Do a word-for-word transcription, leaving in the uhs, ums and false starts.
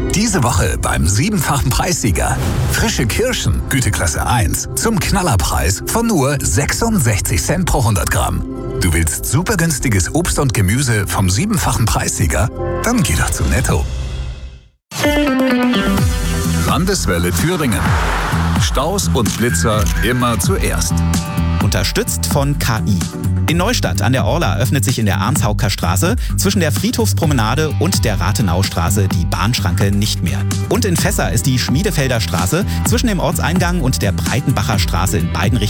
Diese Woche beim siebenfachen Preissieger. Frische Kirschen, Güteklasse eins, zum Knallerpreis von nur sechsundsechzig Cent pro hundert Gramm. Du willst super günstiges Obst und Gemüse vom siebenfachen Preissieger? Dann geh doch zu Netto. Landeswelle Thüringen. Staus und Blitzer immer zuerst. Unterstützt von K I. In Neustadt an der Orla öffnet sich in der Arnshauker Straße zwischen der Friedhofspromenade und der Rathenaustraße die Bahnschranke nicht mehr. Und in Fässer ist die Schmiedefelder Straße zwischen dem Ortseingang und der Breitenbacher Straße in beiden Richtungen